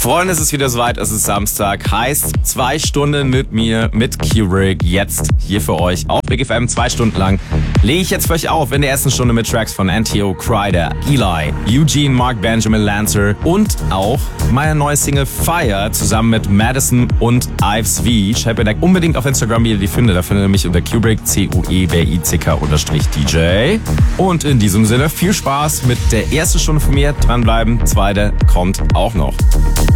Freunde, es ist wieder soweit, es ist Samstag, heißt 2 Stunden mit mir, mit Kubrick, jetzt hier für euch auf Big FM, 2 Stunden lang. Lege ich jetzt für euch auf in der ersten Stunde mit Tracks von Antio, Kryder, Eli, Eugene, Mark Benjamin, Lancer und auch meine neue Single Fire zusammen mit Madison und Ives V. Schreibt mir da unbedingt auf Instagram, wie ihr die findet. Da findet ihr mich unter Kubrick, Kubrick_DJ. Und in diesem Sinne viel Spaß mit der ersten Stunde von mir. Dranbleiben, zweite kommt auch noch.